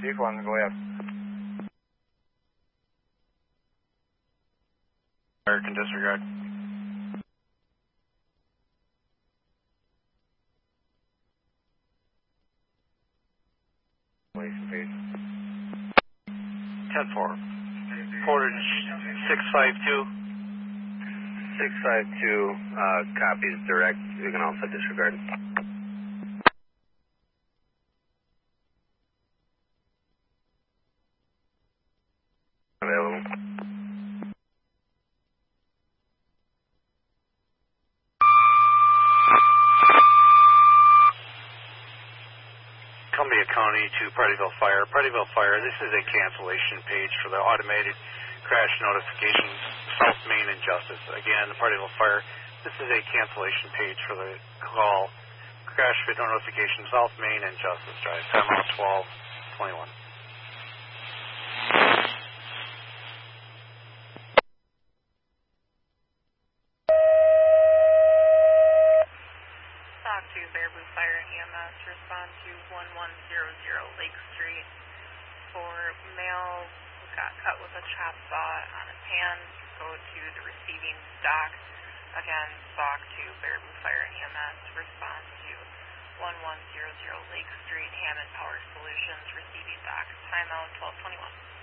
Chief 1, go ahead. American disregard. Please. 10-4. Portage 652. 652 copies direct. You can also disregard. Available. Columbia County to Partyville Fire. Partyville Fire, this is a cancellation page for the automated crash notifications, South Main and Justice. Again, Partyville Fire, this is a cancellation page for the call, crash notification, South Main and Justice Drive. Timeout 12:21. Stock 2, Baraboo Fire EMS, respond to 1100 Lake Street for male who got cut with a chop saw on his hand. Go to the receiving dock. Again, Stock 2, Baraboo Fire EMS, respond to 1100 Lake Street, Hammond Power Solutions, receiving dock. Timeout 12:21.